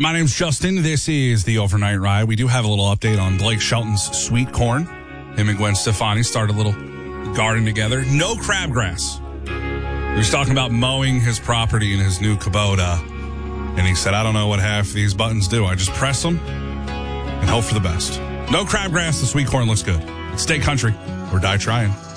My name's Justin. This is the Overnight Ride. We do have a little update on Blake Shelton's sweet corn. Him and Gwen Stefani started a little garden together. No crabgrass. He was talking about mowing his property in his new Kubota. And he said, I don't know what half these buttons do. I just press them and hope for the best. No crabgrass. The sweet corn looks good. Stay country or die trying.